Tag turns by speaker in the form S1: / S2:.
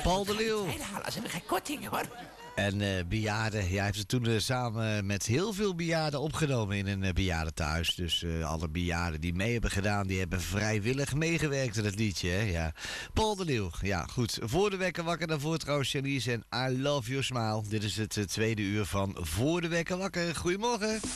S1: Paul de Leeuw.
S2: Ze hebben geen korting, hoor.
S1: En bejaarden, hij heeft het toen samen met heel veel bejaarden opgenomen in een bejaardentehuis. Dus alle bejaarden die mee hebben gedaan, die hebben vrijwillig meegewerkt aan het liedje. Hè? Ja. Paul de Leeuw, ja goed. Voor de wekker wakker, daarvoor trouwens Janice en I Love Your Smile. Dit is het tweede uur van Voor de wekker wakker. Goedemorgen.